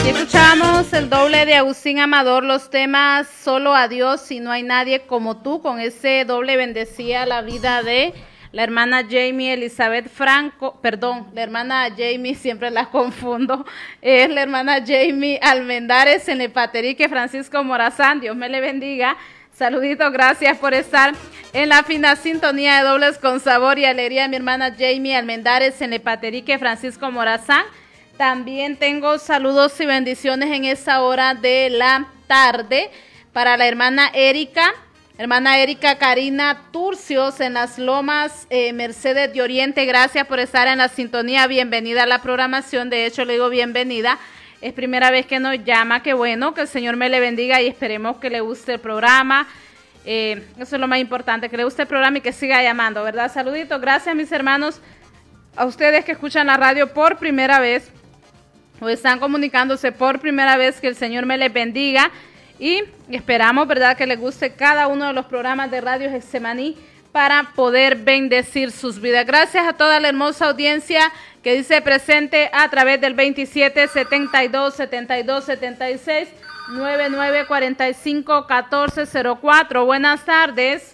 Y escuchamos el doble de Agustín Amador, los temas Solo a Dios y No hay nadie como tú. Con ese doble bendecía la vida de la hermana Jamie Elizabeth Franco, perdón, la hermana Jamie, siempre la confundo, es la hermana Jamie Almendares en Epaterique, Francisco Morazán, Dios me le bendiga. Saluditos, gracias por estar en la fina sintonía de Dobles con Sabor y Alegría, mi hermana Jamie Almendares en Epaterique, Francisco Morazán. También tengo saludos y bendiciones en esa hora de la tarde para la hermana Erika Karina Turcios en Las Lomas, Mercedes de Oriente. Gracias por estar en la sintonía, bienvenida a la programación, de hecho le digo bienvenida, es primera vez que nos llama, qué bueno, que el Señor me le bendiga y esperemos que le guste el programa, eso es lo más importante, que le guste el programa y que siga llamando, ¿verdad? Saluditos, gracias mis hermanos, a ustedes que escuchan la radio por primera vez, o están comunicándose por primera vez, que el Señor me les bendiga. Y esperamos, ¿verdad?, que les guste cada uno de los programas de Radio Getsemaní para poder bendecir sus vidas. Gracias a toda la hermosa audiencia que dice presente a través del 27 72 72 76 99 45 14 04. Buenas tardes.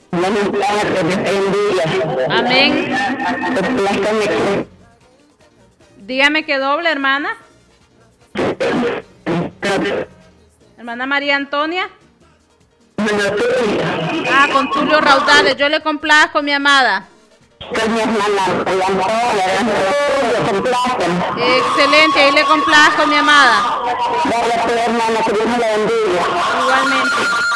Amén. Dígame qué doble, hermana. Hermana María Antonia. Ah, con Tulio Raudales. Yo le complazco, mi amada. Excelente, ahí le complazco, mi amada. Igualmente.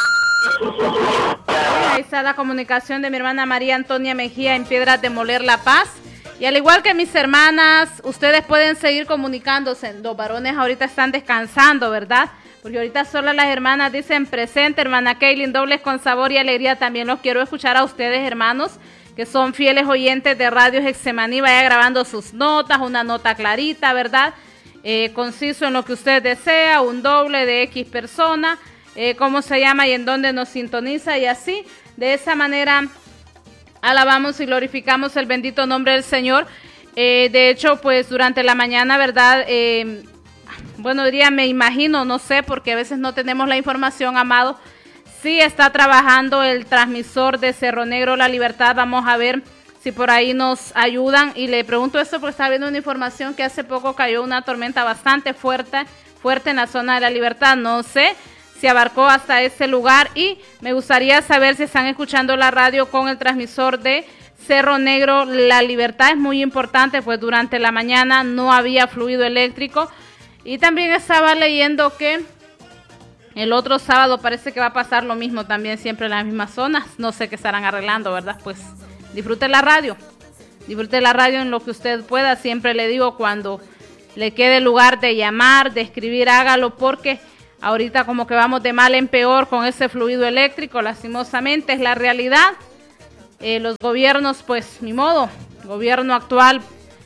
Ahí está la comunicación de mi hermana María Antonia Mejía en Piedras de Moler, La Paz. Y al igual que mis hermanas, ustedes pueden seguir comunicándose. Los varones ahorita están descansando, ¿verdad? Porque ahorita solo las hermanas dicen presente. Hermana Kaylin, Dobles con Sabor y Alegría. También los quiero escuchar a ustedes, hermanos, que son fieles oyentes de Radio Getsemaní. Vaya grabando sus notas, una nota clarita, ¿verdad? Conciso en lo que usted desea, un doble de X persona, cómo se llama y en dónde nos sintoniza y así. De esa manera alabamos y glorificamos el bendito nombre del Señor. De hecho, pues durante la mañana, ¿verdad? Bueno, diría, me imagino, no sé, porque a veces no tenemos la información, amado. Sí está trabajando el transmisor de Cerro Negro La Libertad. Vamos a ver si por ahí nos ayudan. Y le pregunto esto porque estaba viendo una información que hace poco cayó una tormenta bastante fuerte en la zona de La Libertad. No sé si abarcó hasta ese lugar y me gustaría saber si están escuchando la radio con el transmisor de Cerro Negro La Libertad. Es muy importante, pues durante la mañana no había fluido eléctrico. Y también estaba leyendo que el otro sábado parece que va a pasar lo mismo también, siempre en las mismas zonas. No sé qué estarán arreglando, ¿verdad? Pues disfrute la radio en lo que usted pueda. Siempre le digo, cuando le quede lugar de llamar, de escribir, hágalo, porque ahorita como que vamos de mal en peor con ese fluido eléctrico, lastimosamente es la realidad. Los gobiernos, pues ni modo, el gobierno actual,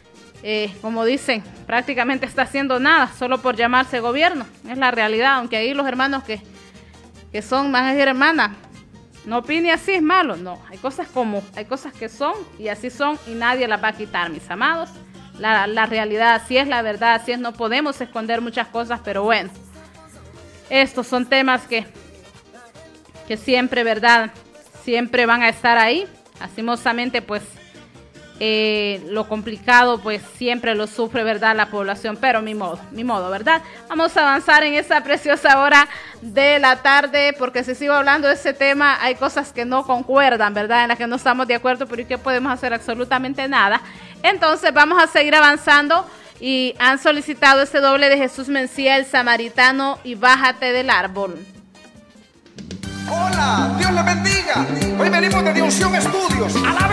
como dicen, prácticamente está haciendo nada, solo por llamarse gobierno, es la realidad, aunque ahí los hermanos que son más hermanas, no opine así, es malo, no, hay cosas que son y así son y nadie las va a quitar, mis amados, la realidad, así es la verdad, así es, no podemos esconder muchas cosas, pero bueno, estos son temas que siempre, ¿verdad? Siempre van a estar ahí, lastimosamente, pues, lo complicado, pues, siempre lo sufre, ¿verdad? La población, pero mi modo, ¿verdad? Vamos a avanzar en esta preciosa hora de la tarde, porque si sigo hablando de ese tema, hay cosas que no concuerdan, ¿verdad? En las que no estamos de acuerdo, pero ¿y qué podemos hacer? Absolutamente nada. Entonces, vamos a seguir avanzando. Y han solicitado este doble de Jesús Mencía, el Samaritano y Bájate del Árbol. Hola, Dios le bendiga. Hoy venimos de Unción Estudios. ¡Alabe!